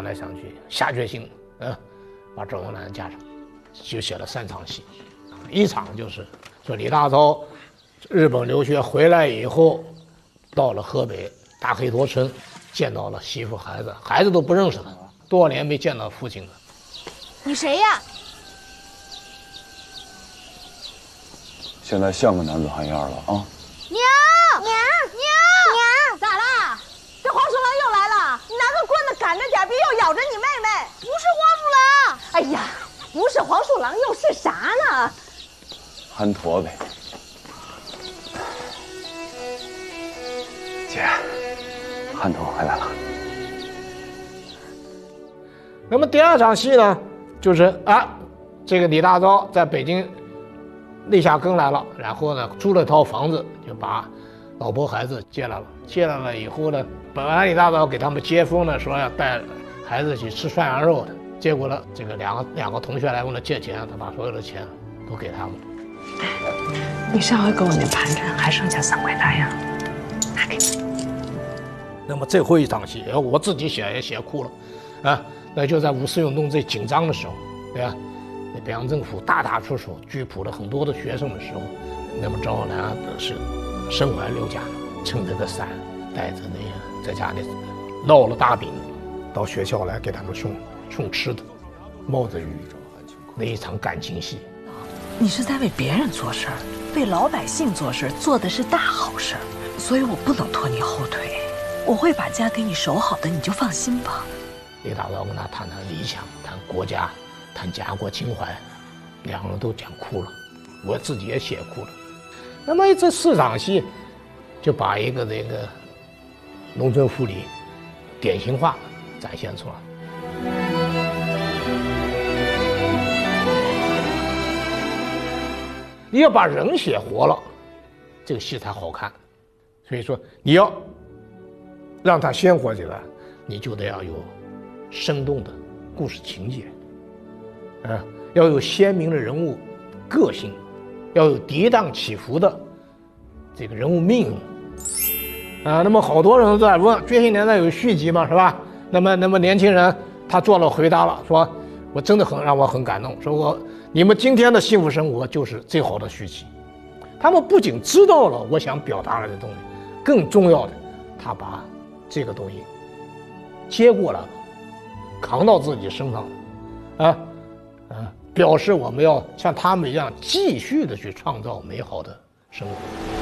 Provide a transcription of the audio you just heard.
来想去，下决心，把郑红兰嫁上，就写了3场戏。一场就是说李大钊日本留学回来以后，到了河北大黑坨村，见到了媳妇孩子，孩子都不认识他，多少年没见到父亲了。 你谁呀？ 现在像个男子汉样了啊！ 娘，咋啦？这黄鼠狼又来了，你拿个棍子赶着点，别又咬着你妹妹。不是黄鼠狼，哎呀，不是黄鼠狼又是啥呢？ 憨驼呗。姐，憨驼回来了。 那么第2场戏呢，就是这个李大钊在北京立下根来了，然后呢租了套房子，就把老婆孩子接来了。接来了以后呢，本来李大钊给他们接风呢，说要带孩子去吃涮羊肉的，结果呢，这个两个同学来问他借钱，他把所有的钱都给他们。 你上回给我那盘缠还剩下3块大洋，拿给你。 那么最后一场戏，我自己写也写哭了，那就在五四运动最紧张的时候，对吧？那北洋政府大出手拘捕了很多的学生的时候，那么赵红兰是身怀6甲，撑着个伞，带着那个在家里烙了大饼，到学校来给他们送吃的，冒着雨，那一场感情戏。 你是在为别人做事儿，为老百姓做事，做的是大好事儿，所以我不能拖你后腿，我会把家给你守好的，你就放心吧。 李大钊跟他谈理想，谈国家，谈家国情怀，两个人都讲哭了，我自己也写哭了。那么这4场戏，就把一个这个农村妇女典型化展现出来。你要把人写活了，这个戏才好看。所以说，你要让它鲜活起来，你就得要有生动的故事情节，要有鲜明的人物个性，要有跌宕起伏的这个人物命运，那么好多人都在问，这些年代有续集吗？是吧？那么年轻人他做了回答了，说我真的让我很感动，说你们今天的幸福生活就是最好的续集。他们不仅知道了我想表达的东西，更重要的，他把这个东西接过来了，扛到自己身上了，表示我们要像他们一样继续的去创造美好的生活。